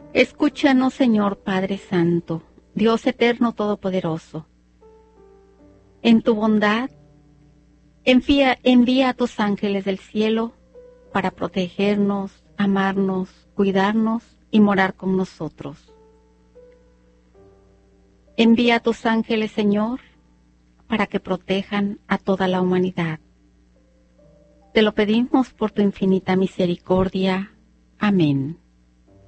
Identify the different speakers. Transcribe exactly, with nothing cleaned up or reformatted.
Speaker 1: Escúchanos, Señor Padre Santo, Dios eterno todopoderoso. En tu bondad, envía, envía a tus ángeles del cielo para protegernos, amarnos, cuidarnos y morar con nosotros. Envía a tus ángeles, Señor, para que protejan a toda la humanidad. Te lo pedimos por tu infinita misericordia. Amén.